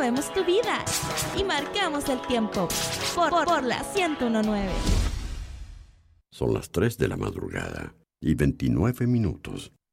movemos tu vida y marcamos el tiempo por la 101.9. Son las 3 de la madrugada y 29 minutos.